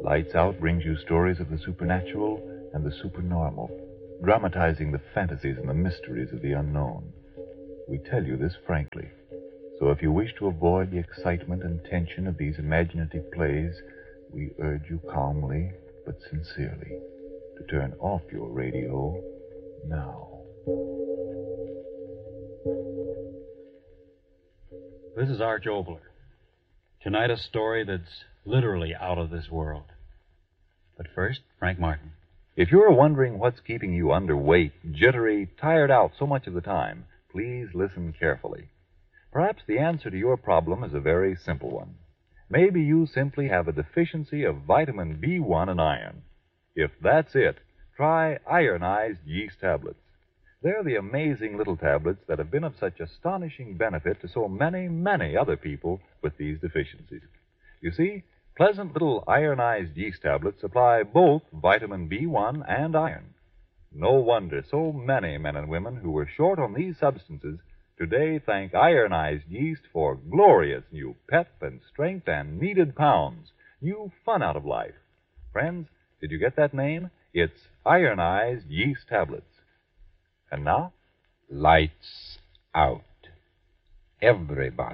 Lights Out brings you stories of the supernatural and the supernormal, dramatizing the fantasies and the mysteries of the unknown. We tell you this frankly. So if you wish to avoid the excitement and tension of these imaginative plays, we urge you calmly but sincerely to turn off your radio now. This is Arch Obler. Tonight, a story that's literally out of this world. But first, Frank Martin. If you're wondering what's keeping you underweight, jittery, tired out so much of the time, please listen carefully. Perhaps the answer to your problem is a very simple one. Maybe you simply have a deficiency of vitamin B1 and iron. If that's it, try ironized yeast tablets. They're the amazing little tablets that have been of such astonishing benefit to so many, many other people with these deficiencies. You see, pleasant little ironized yeast tablets supply both vitamin B1 and iron. No wonder so many men and women who were short on these substances today thank ironized yeast for glorious new pep and strength and needed pounds, new fun out of life. Friends, did you get that name? It's ironized yeast tablets. And now, Lights out. Everybody